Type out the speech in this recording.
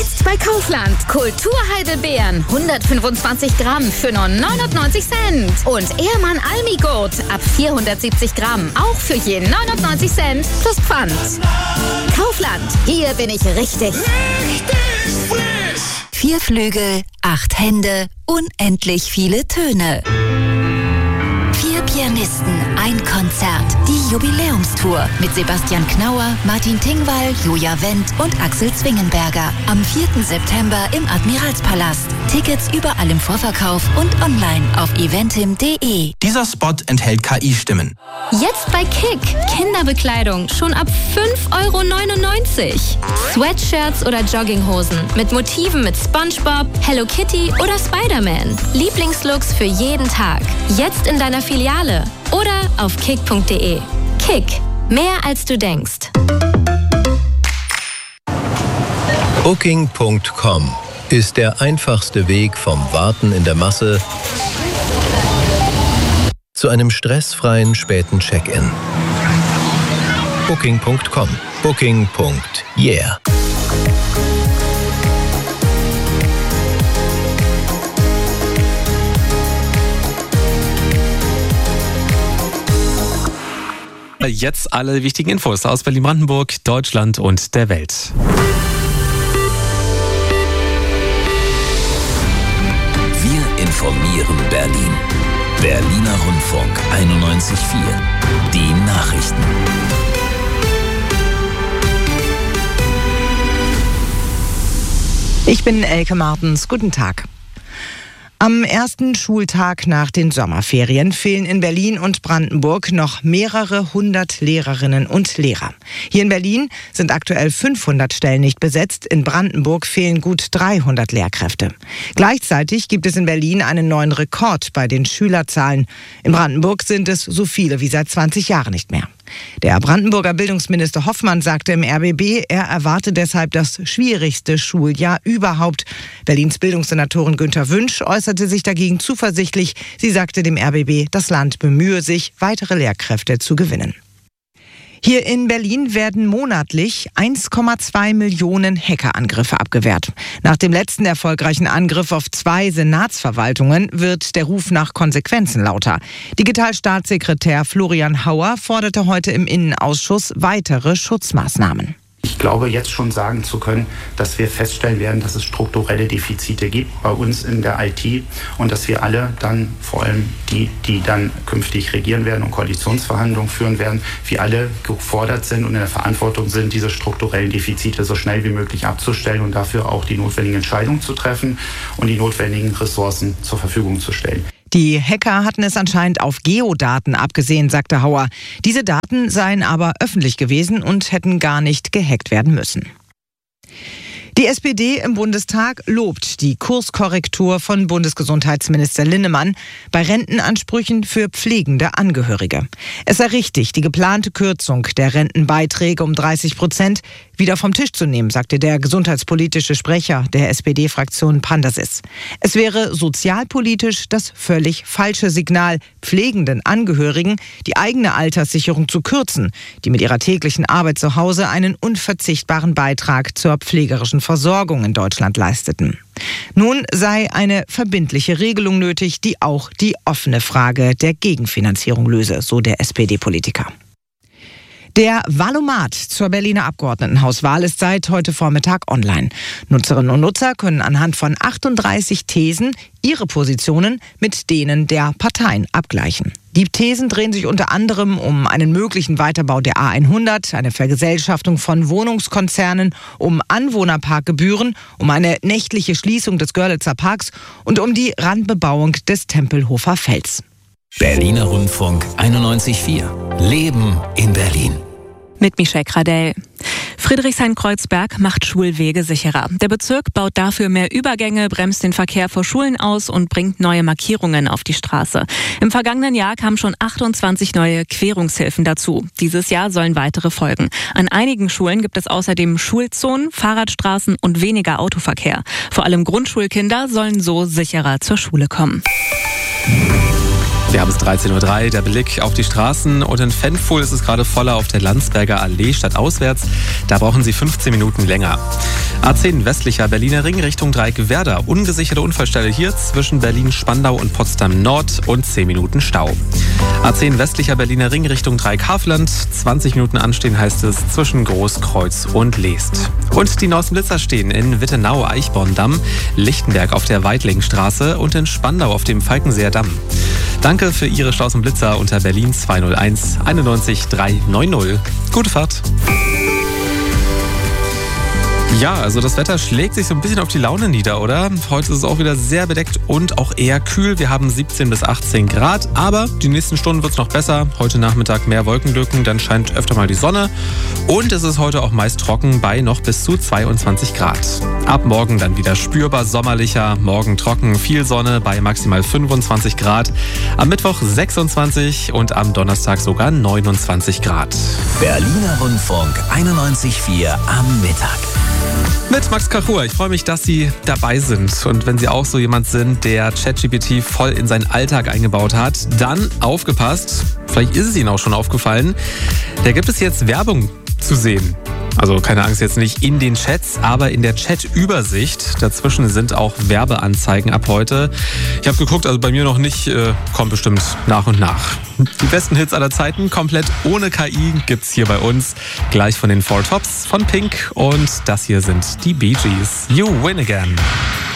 Bei Kaufland. Kulturheidelbeeren 125 Gramm für nur 99 Cent. Und Ehrmann Almigurt ab 470 Gramm. Auch für je 99 Cent plus Pfand. Kaufland. Hier bin ich richtig. Richtig frisch. 4 Flügel, 8 Hände, unendlich viele Töne. 4 Pianisten, ein Konzert. Die Jubiläumstour mit Sebastian Knauer, Martin Tingwall, Julia Wendt und Axel Zwingenberger. Am 4. September im Admiralspalast. Tickets überall im Vorverkauf und online auf eventim.de. Dieser Spot enthält KI-Stimmen. Jetzt bei Kick. Kinderbekleidung schon ab 5,99 €. Sweatshirts oder Jogginghosen mit Motiven mit SpongeBob, Hello Kitty oder Spider-Man. Lieblingslooks für jeden Tag. Jetzt in deiner Filiale oder auf kick.de. Kick. Mehr als du denkst. Booking.com ist der einfachste Weg vom Warten in der Masse zu einem stressfreien späten Check-in. Booking.com. Booking.yeah. Jetzt alle wichtigen Infos aus Berlin-Brandenburg, Deutschland und der Welt. Wir informieren Berlin. Berliner Rundfunk 91.4. Die Nachrichten. Ich bin Elke Martens. Guten Tag. Am ersten Schultag nach den Sommerferien fehlen in Berlin und Brandenburg noch mehrere hundert Lehrerinnen und Lehrer. Hier in Berlin sind aktuell 500 Stellen nicht besetzt, in Brandenburg fehlen gut 300 Lehrkräfte. Gleichzeitig gibt es in Berlin einen neuen Rekord bei den Schülerzahlen. In Brandenburg sind es so viele wie seit 20 Jahren nicht mehr. Der Brandenburger Bildungsminister Hoffmann sagte im RBB, er erwarte deshalb das schwierigste Schuljahr überhaupt. Berlins Bildungssenatorin Günther Wünsch äußerte sich dagegen zuversichtlich. Sie sagte dem RBB, das Land bemühe sich, weitere Lehrkräfte zu gewinnen. Hier in Berlin werden monatlich 1,2 Millionen Hackerangriffe abgewehrt. Nach dem letzten erfolgreichen Angriff auf 2 Senatsverwaltungen wird der Ruf nach Konsequenzen lauter. Digitalstaatssekretär Florian Hauer forderte heute im Innenausschuss weitere Schutzmaßnahmen. Ich glaube, jetzt schon sagen zu können, dass wir feststellen werden, dass es strukturelle Defizite gibt bei uns in der IT und dass wir alle dann, vor allem die dann künftig regieren werden und Koalitionsverhandlungen führen werden, wir alle gefordert sind und in der Verantwortung sind, diese strukturellen Defizite so schnell wie möglich abzustellen und dafür auch die notwendigen Entscheidungen zu treffen und die notwendigen Ressourcen zur Verfügung zu stellen. Die Hacker hatten es anscheinend auf Geodaten abgesehen, sagte Hauer. Diese Daten seien aber öffentlich gewesen und hätten gar nicht gehackt werden müssen. Die SPD im Bundestag lobt die Kurskorrektur von Bundesgesundheitsminister Linnemann bei Rentenansprüchen für pflegende Angehörige. Es sei richtig, die geplante Kürzung der Rentenbeiträge um 30% wieder vom Tisch zu nehmen, sagte der gesundheitspolitische Sprecher der SPD-Fraktion Pandasis. Es wäre sozialpolitisch das völlig falsche Signal, pflegenden Angehörigen die eigene Alterssicherung zu kürzen, die mit ihrer täglichen Arbeit zu Hause einen unverzichtbaren Beitrag zur pflegerischen Versorgung in Deutschland leisteten. Nun sei eine verbindliche Regelung nötig, die auch die offene Frage der Gegenfinanzierung löse, so der SPD-Politiker. Der Wahlomat zur Berliner Abgeordnetenhauswahl ist seit heute Vormittag online. Nutzerinnen und Nutzer können anhand von 38 Thesen ihre Positionen mit denen der Parteien abgleichen. Die Thesen drehen sich unter anderem um einen möglichen Weiterbau der A100, eine Vergesellschaftung von Wohnungskonzernen, um Anwohnerparkgebühren, um eine nächtliche Schließung des Görlitzer Parks und um die Randbebauung des Tempelhofer Felds. Berliner Rundfunk 91.4. Leben in Berlin. Mit Michelle Kradell. Friedrichshain-Kreuzberg macht Schulwege sicherer. Der Bezirk baut dafür mehr Übergänge, bremst den Verkehr vor Schulen aus und bringt neue Markierungen auf die Straße. Im vergangenen Jahr kamen schon 28 neue Querungshilfen dazu. Dieses Jahr sollen weitere folgen. An einigen Schulen gibt es außerdem Schulzonen, Fahrradstraßen und weniger Autoverkehr. Vor allem Grundschulkinder sollen so sicherer zur Schule kommen. Wir haben es 13:03 Uhr, der Blick auf die Straßen und in Fenfuhl ist es gerade voller auf der Landsberger Allee stadtauswärts. Da brauchen Sie 15 Minuten länger. A10 westlicher Berliner Ring Richtung Dreieck-Werder. Ungesicherte Unfallstelle hier zwischen Berlin-Spandau und Potsdam-Nord und 10 Minuten Stau. A10 westlicher Berliner Ring Richtung Dreieck-Havelland. 20 Minuten anstehen heißt es zwischen Großkreuz und Leest. Und die neuesten Blitzer stehen in Wittenau, Eichborn-Damm, Lichtenberg auf der Weidlingstraße und in Spandau auf dem Falkenseer Damm. Danke für Ihre Staus und Blitzer unter Berlin 201 91 390. Gute Fahrt. Ja, also das Wetter schlägt sich so ein bisschen auf die Laune nieder, oder? Heute ist es auch wieder sehr bedeckt und auch eher kühl. Wir haben 17 bis 18 Grad, aber die nächsten Stunden wird es noch besser. Heute Nachmittag mehr Wolkenlücken, dann scheint öfter mal die Sonne. Und es ist heute auch meist trocken bei noch bis zu 22 Grad. Ab morgen dann wieder spürbar sommerlicher, morgen trocken, viel Sonne bei maximal 25 Grad. Am Mittwoch 26 und am Donnerstag sogar 29 Grad. Berliner Rundfunk 91.4 am Mittag. Mit Max Kachur. Ich freue mich, dass Sie dabei sind. Und wenn Sie auch so jemand sind, der ChatGPT voll in seinen Alltag eingebaut hat, dann aufgepasst. Vielleicht ist es Ihnen auch schon aufgefallen. Da gibt es jetzt Werbung zu sehen. Also keine Angst, jetzt nicht in den Chats, aber in der Chat-Übersicht. Dazwischen sind auch Werbeanzeigen ab heute. Ich habe geguckt, also bei mir noch nicht, kommt bestimmt nach und nach. Die besten Hits aller Zeiten, komplett ohne KI, gibt's hier bei uns. Gleich von den Four Tops, von Pink und das hier sind die Bee Gees. You Win Again.